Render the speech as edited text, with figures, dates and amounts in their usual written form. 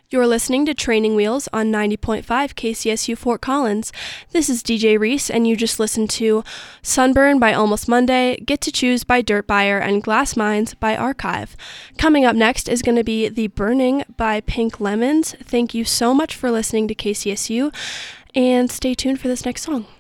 You're listening to Training Wheels on 90.5 KCSU Fort Collins. This is DJ Reese, and you just listened to Sunburn by Almost Monday, Get to Choose by Dirt Buyer, and Glass Mines by Archive. Coming up next is going to be The Burning by Pink Lemons. Thank you so much for listening to KCSU, and stay tuned for this next song.